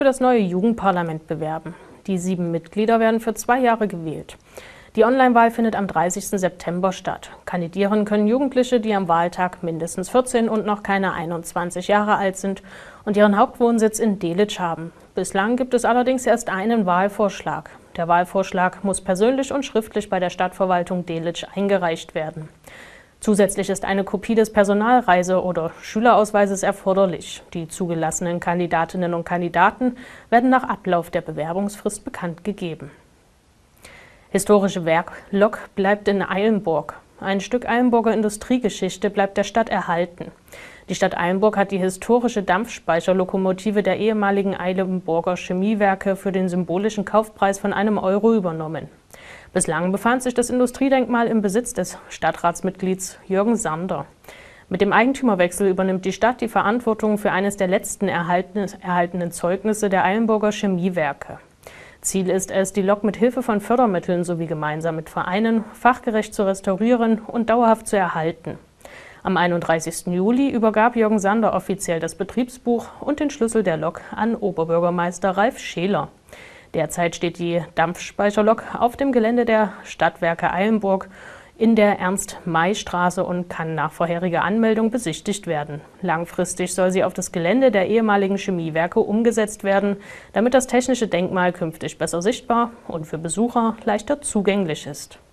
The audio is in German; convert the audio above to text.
für das neue Jugendparlament bewerben. Die 7 Mitglieder werden für 2 Jahre gewählt. Die Online-Wahl findet am 30. September statt. Kandidieren können Jugendliche, die am Wahltag mindestens 14 und noch keine 21 Jahre alt sind und ihren Hauptwohnsitz in Delitzsch haben. Bislang gibt es allerdings erst einen Wahlvorschlag. Der Wahlvorschlag muss persönlich und schriftlich bei der Stadtverwaltung Delitzsch eingereicht werden. Zusätzlich ist eine Kopie des Personalreise- oder Schülerausweises erforderlich. Die zugelassenen Kandidatinnen und Kandidaten werden nach Ablauf der Bewerbungsfrist bekannt gegeben. Historische Werklok bleibt in Eilenburg. Ein Stück Eilenburger Industriegeschichte bleibt der Stadt erhalten. Die Stadt Eilenburg hat die historische Dampfspeicherlokomotive der ehemaligen Eilenburger Chemiewerke für den symbolischen Kaufpreis von €1 übernommen. Bislang befand sich das Industriedenkmal im Besitz des Stadtratsmitglieds Jürgen Sander. Mit dem Eigentümerwechsel übernimmt die Stadt die Verantwortung für eines der letzten erhaltenen Zeugnisse der Eilenburger Chemiewerke. Ziel ist es, die Lok mit Hilfe von Fördermitteln sowie gemeinsam mit Vereinen fachgerecht zu restaurieren und dauerhaft zu erhalten. Am 31. Juli übergab Jürgen Sander offiziell das Betriebsbuch und den Schlüssel der Lok an Oberbürgermeister Ralf Scheler. Derzeit steht die Dampfspeicherlok auf dem Gelände der Stadtwerke Eilenburg in der Ernst-May-Straße und kann nach vorheriger Anmeldung besichtigt werden. Langfristig soll sie auf das Gelände der ehemaligen Chemiewerke umgesetzt werden, damit das technische Denkmal künftig besser sichtbar und für Besucher leichter zugänglich ist.